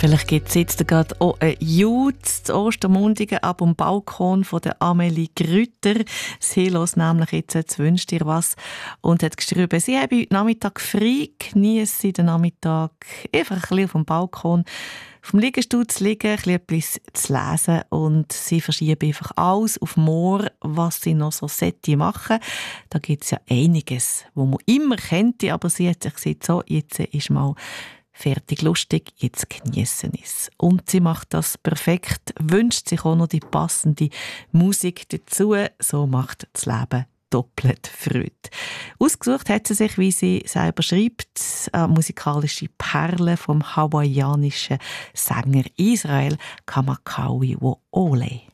Vielleicht gibt es jetzt gerade auch ein Jutz zu Ostermundigen ab dem Balkon von der Amelie Grütter. Sie hört nämlich jetzt «Wünscht dir was» und hat geschrieben, sie habe heute Nachmittag frei, genieße den Nachmittag einfach ein bisschen auf dem Balkon, auf dem Liegestuhl zu liegen, etwas zu lesen und sie verschieben einfach alles auf morgen, was sie noch so machen. Da gibt es ja einiges, wo man immer kennt, aber sie hat sich gesagt, so, jetzt ist mal fertig lustig, jetzt geniessen es. Und sie macht das perfekt, wünscht sich auch noch die passende Musik dazu, so macht das Leben doppelt Freude. Ausgesucht hat sie sich, wie sie selber schreibt, eine musikalische Perle vom hawaiianischen Sänger Israel Kamakawi Wo'ole.